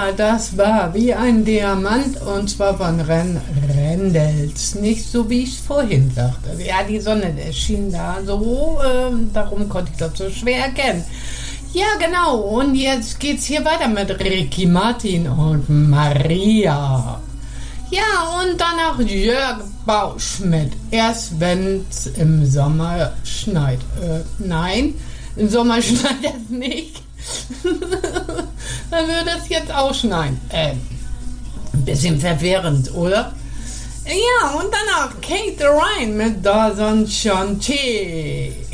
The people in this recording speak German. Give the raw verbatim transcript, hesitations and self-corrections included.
Ja, das war wie ein Diamant und zwar von Ren Rendels. Nicht so, wie ich es vorhin sagte. Ja, die Sonne der schien da so, ähm, darum konnte ich das so schwer erkennen. Ja, genau. Und jetzt geht's hier weiter mit Ricky Martin und Maria. Ja, und danach Jörg Bausch mit Erst wenn's im Sommer schneit. Äh, nein, im Sommer schneit es nicht. Dann würde es jetzt auch schneien. Äh, ein bisschen verwirrend, oder? Ja, und danach Kate Ryan mit Da son Chanté.